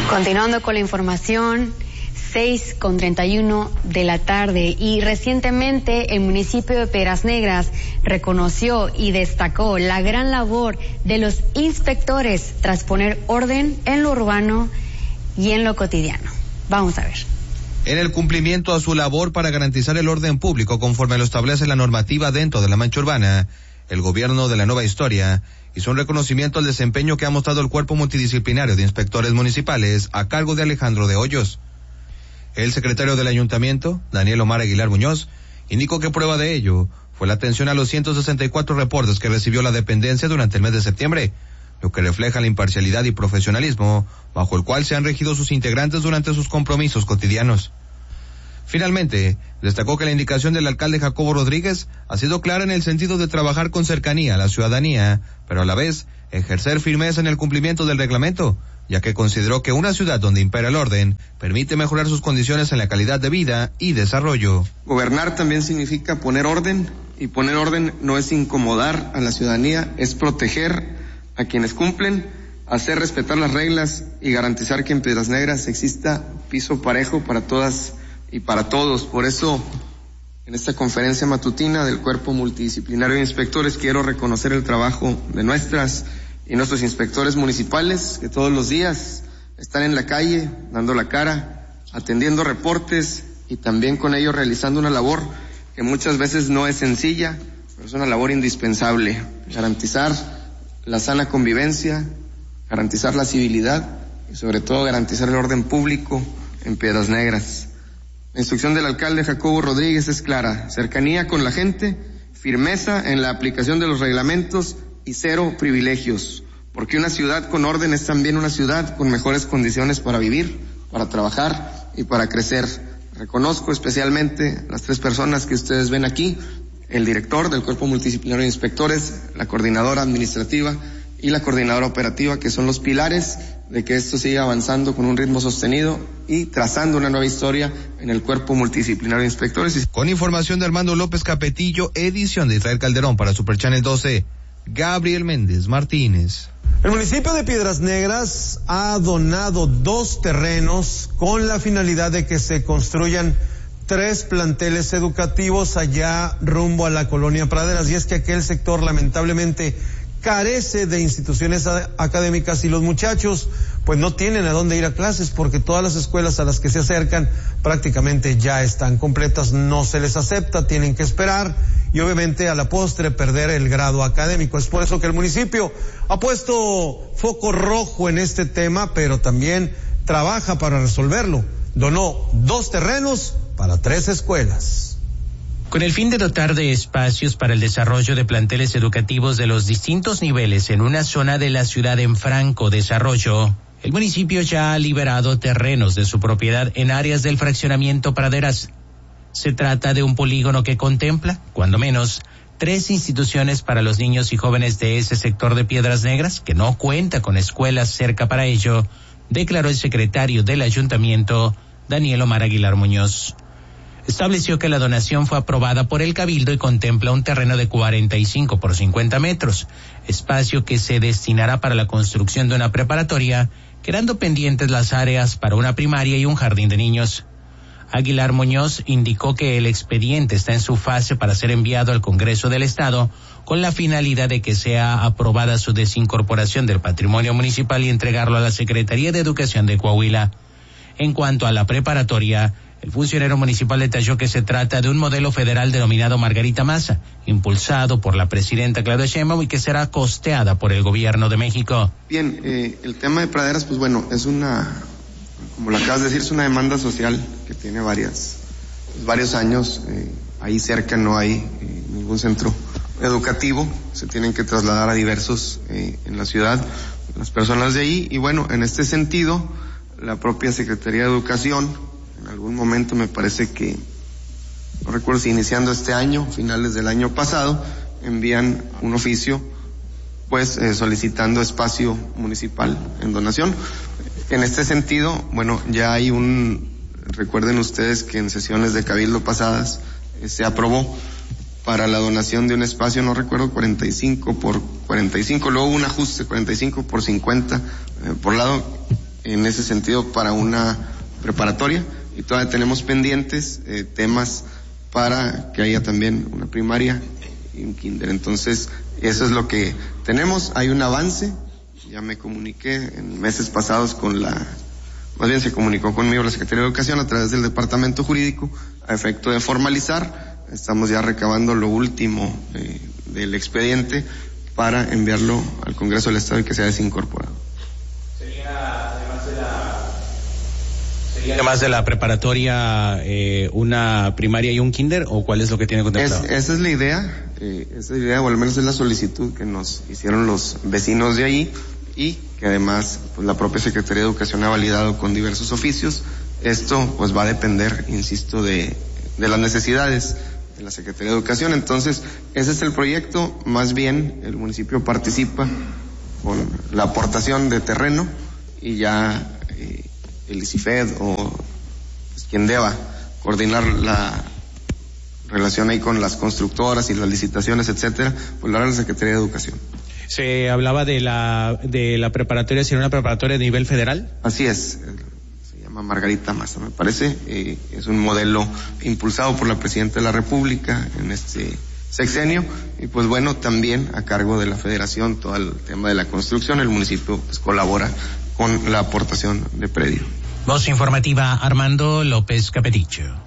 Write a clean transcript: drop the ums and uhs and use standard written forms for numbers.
Continuando con la información, 6:31 de la tarde, y recientemente el municipio de Piedras Negras reconoció y destacó la gran labor de los inspectores tras poner orden en lo urbano y en lo cotidiano. Vamos a ver. En el cumplimiento a su labor para garantizar el orden público conforme lo establece la normativa dentro de la mancha urbana, el gobierno de la Nueva Historia hizo un reconocimiento al desempeño que ha mostrado el cuerpo multidisciplinario de inspectores municipales a cargo de Alejandro de Hoyos. El secretario del ayuntamiento, Daniel Omar Aguilar Muñoz, indicó que prueba de ello fue la atención a los 164 reportes que recibió la dependencia durante el mes de septiembre, lo que refleja la imparcialidad y profesionalismo bajo el cual se han regido sus integrantes durante sus compromisos cotidianos. Finalmente, destacó que la indicación del alcalde Jacobo Rodríguez ha sido clara en el sentido de trabajar con cercanía a la ciudadanía, pero a la vez ejercer firmeza en el cumplimiento del reglamento, ya que consideró que una ciudad donde impera el orden permite mejorar sus condiciones en la calidad de vida y desarrollo. Gobernar también significa poner orden, y poner orden no es incomodar a la ciudadanía, es proteger a quienes cumplen, hacer respetar las reglas y garantizar que en Piedras Negras exista piso parejo para todas y para todos. Por eso, en esta conferencia matutina del Cuerpo Multidisciplinario de Inspectores, quiero reconocer el trabajo de nuestras y nuestros inspectores municipales, que todos los días están en la calle, dando la cara, atendiendo reportes y también con ello realizando una labor que muchas veces no es sencilla, pero es una labor indispensable: garantizar la sana convivencia, garantizar la civilidad y sobre todo garantizar el orden público en Piedras Negras. La instrucción del alcalde Jacobo Rodríguez es clara: cercanía con la gente, firmeza en la aplicación de los reglamentos y cero privilegios, porque una ciudad con orden es también una ciudad con mejores condiciones para vivir, para trabajar y para crecer. Reconozco especialmente las 3 personas que ustedes ven aquí: el director del Cuerpo Multidisciplinario de Inspectores, la coordinadora administrativa y la coordinadora operativa, que son los pilares de que esto siga avanzando con un ritmo sostenido y trazando una nueva historia en el Cuerpo Multidisciplinario de Inspectores. Con información de Armando López Capetillo, edición de Israel Calderón para Super Channel 12, Gabriel Méndez Martínez. El municipio de Piedras Negras ha donado 2 terrenos con la finalidad de que se construyan 3 planteles educativos allá rumbo a la colonia Praderas, y es que aquel sector lamentablemente carece de instituciones académicas y los muchachos pues no tienen a dónde ir a clases, porque todas las escuelas a las que se acercan prácticamente ya están completas, no se les acepta, tienen que esperar y obviamente a la postre perder el grado académico. Es por eso que el municipio ha puesto foco rojo en este tema, pero también trabaja para resolverlo. Donó 2 terrenos para 3 escuelas. Con el fin de dotar de espacios para el desarrollo de planteles educativos de los distintos niveles en una zona de la ciudad en franco desarrollo, el municipio ya ha liberado terrenos de su propiedad en áreas del fraccionamiento Praderas. Se trata de un polígono que contempla, cuando menos, 3 instituciones para los niños y jóvenes de ese sector de Piedras Negras, que no cuenta con escuelas cerca para ello, declaró el secretario del ayuntamiento, Daniel Omar Aguilar Muñoz. Estableció que la donación fue aprobada por el Cabildo y contempla un terreno de 45 por 50 metros, espacio que se destinará para la construcción de una preparatoria, quedando pendientes las áreas para una primaria y un jardín de niños. Aguilar Muñoz indicó que el expediente está en su fase para ser enviado al Congreso del Estado con la finalidad de que sea aprobada su desincorporación del patrimonio municipal y entregarlo a la Secretaría de Educación de Coahuila. En cuanto a la preparatoria, el funcionario municipal detalló que se trata de un modelo federal denominado Margarita Maza, impulsado por la presidenta Claudia Sheinbaum y que será costeada por el gobierno de México. Bien, el tema de praderas, pues bueno, es una, como lo acabas de decir, es una demanda social que tiene varios años. Ahí cerca no hay ningún centro educativo, se tienen que trasladar a diversos en la ciudad las personas de ahí, y bueno, en este sentido, la propia Secretaría de Educación, en algún momento me parece que, no recuerdo si iniciando este año, finales del año pasado, envían un oficio pues solicitando espacio municipal en donación. En este sentido, bueno, ya hay recuerden ustedes que en sesiones de Cabildo pasadas se aprobó para la donación de un espacio, no recuerdo, 45 por 45, luego un ajuste 45 por 50 por lado. en ese sentido para una preparatoria y todavía tenemos pendientes temas para que haya también una primaria y un kinder. Entonces, eso es lo que tenemos. Hay un avance. Ya me comuniqué en meses pasados más bien se comunicó conmigo la Secretaría de Educación a través del Departamento Jurídico a efecto de formalizar. Estamos ya recabando lo último del expediente para enviarlo al Congreso del Estado y que sea desincorporado. ¿Sería además de la preparatoria una primaria y un kinder, o cuál es lo que tiene contemplado? Esa es la idea, o al menos es la solicitud que nos hicieron los vecinos de ahí, y que además pues, la propia Secretaría de Educación ha validado con diversos oficios. Esto pues va a depender, insisto, de las necesidades de la Secretaría de Educación. Entonces, ese es el proyecto. Más bien, el municipio participa con la aportación de terreno y ya el ICIFED o pues, quien deba coordinar la relación ahí con las constructoras y las licitaciones, etcétera, pues lo hará la Secretaría de Educación. Se hablaba de la preparatoria, ¿sería una preparatoria de nivel federal? Así es, se llama Margarita Maza, me parece. Es un modelo impulsado por la Presidenta de la República en este sexenio, y pues bueno, también a cargo de la Federación todo el tema de la construcción. El municipio pues colabora con la aportación de predio. Voz informativa, Armando López Capeticho.